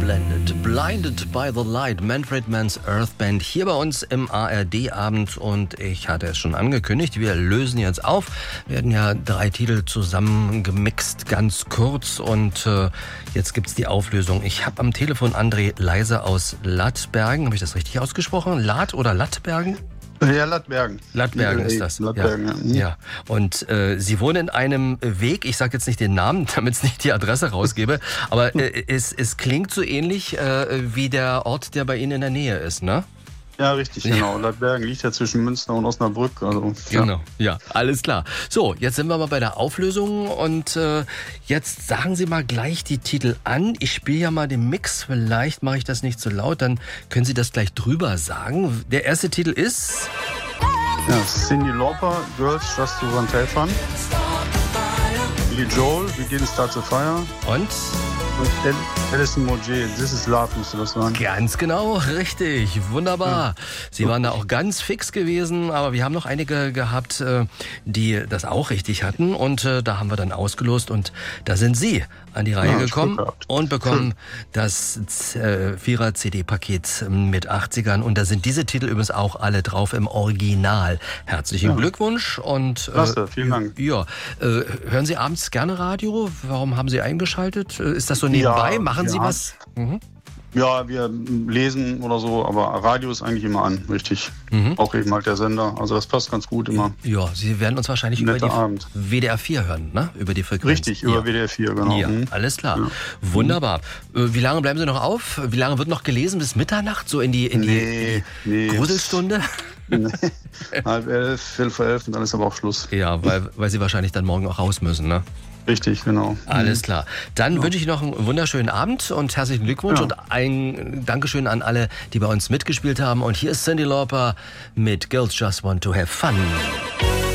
Geblendet, blinded by the light, Manfred Mann's Earth Band hier bei uns im ARD-Abend und ich hatte es schon angekündigt, wir lösen jetzt auf. Wir hatten ja 3 Titel zusammengemixt, ganz kurz und jetzt gibt's die Auflösung. Ich habe am Telefon André Leiser aus Lattbergen, habe ich das richtig ausgesprochen? Latt oder Lattbergen? Ja, Lattbergen. Lattbergen ist das. Lattbergen, ja. Und Sie wohnen in einem Weg, ich sage jetzt nicht den Namen, damit es nicht die Adresse rausgebe, aber es klingt so ähnlich wie der Ort, der bei Ihnen in der Nähe ist, ne? Ja, richtig, genau. Lattbergen liegt ja zwischen Münster und Osnabrück. Also, Genau, ja, alles klar. So, jetzt sind wir mal bei der Auflösung und jetzt sagen Sie mal gleich die Titel an. Ich spiele ja mal den Mix, vielleicht mache ich das nicht zu laut, dann können Sie das gleich drüber sagen. Der erste Titel ist... Ja, Cyndi Lauper, Girls Just to Want to Have Fun. Billy Joel, We Didn't Start the Fire. Und Alison Moget, This is Love müsste das sein. ganz genau, richtig, wunderbar. Sie waren da auch ganz fix gewesen, aber wir haben noch einige gehabt, die das auch richtig hatten und da haben wir dann ausgelost und da sind Sie an die Reihe gekommen und bekommen das 4er CD-Paket mit 80ern und da sind diese Titel übrigens auch alle drauf im Original. Herzlichen Glückwunsch und klasse, vielen Dank. Ja, hören Sie abends gerne Radio? Warum haben Sie eingeschaltet? Ist das so nebenbei? Ja, machen Sie was? Mhm. Ja, wir lesen oder so, aber Radio ist eigentlich immer an, richtig. Auch eben halt der Sender. Also das passt ganz gut immer. Ja, Sie werden uns wahrscheinlich über die WDR 4 hören, ne? Über die Frequenz. Richtig, über WDR 4, genau. Ja, alles klar. Ja. Wunderbar. Wie lange bleiben Sie noch auf? Wie lange wird noch gelesen? Bis Mitternacht? So in die Gruselstunde? 10:30, 11:45 und dann ist aber auch Schluss. Ja, weil Sie wahrscheinlich dann morgen auch raus müssen, ne? Richtig, genau. Alles klar. Dann wünsche ich noch einen wunderschönen Abend und herzlichen Glückwunsch und ein Dankeschön an alle, die bei uns mitgespielt haben. Und hier ist Cyndi Lauper mit Girls Just Want to Have Fun.